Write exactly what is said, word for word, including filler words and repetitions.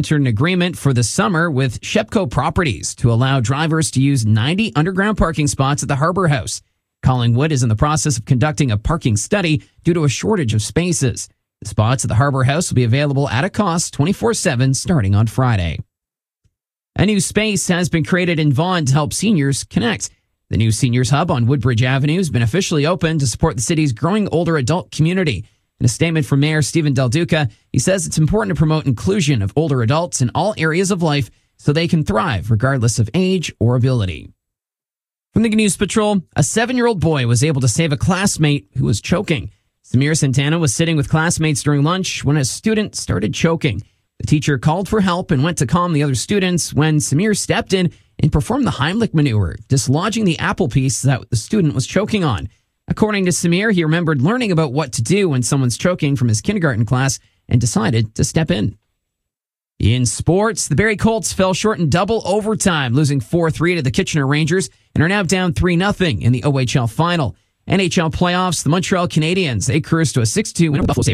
entered an agreement for the summer with Shepco Properties to allow drivers to use ninety underground parking spots at the Harbor House. Collingwood is in the process of conducting a parking study due to a shortage of spaces. The spots at the Harbor House will be available at a cost twenty-four seven starting on Friday. A new space has been created in Vaughan to help seniors connect. The new Seniors Hub on Woodbridge Avenue has been officially opened to support the city's growing older adult community. In a statement from Mayor Stephen Del Duca, he says it's important to promote inclusion of older adults in all areas of life so they can thrive regardless of age or ability. From the News Patrol, a seven-year-old boy was able to save a classmate who was choking. Samir Santana was sitting with classmates during lunch when a student started choking. The teacher called for help and went to calm the other students when Samir stepped in and performed the Heimlich maneuver, dislodging the apple piece that the student was choking on. According to Samir, he remembered learning about what to do when someone's choking from his kindergarten class and decided to step in. In sports, the Barrie Colts fell short in double overtime, losing four three to the Kitchener Rangers and are now down three nothing in the O H L final. N H L playoffs, the Montreal Canadiens, they cruised to a six two win over Buffalo Sabres.